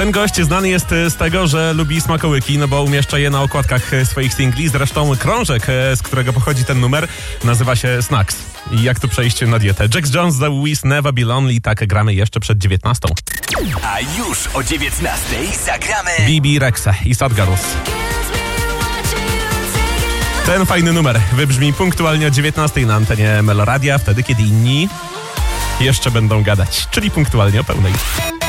Ten gość znany jest z tego, że lubi smakołyki, no bo umieszcza je na okładkach swoich singli. Zresztą krążek, z którego pochodzi ten numer, nazywa się Snacks. I jak tu przejść na dietę? Jax Jones, The Wiz, Never Be Lonely. Tak gramy jeszcze przed 19. A już o 19 zagramy Bibi Rexha i Sad Girls. Ten fajny numer wybrzmi punktualnie o 19 na antenie Meloradia, wtedy kiedy inni jeszcze będą gadać, czyli punktualnie o pełnej.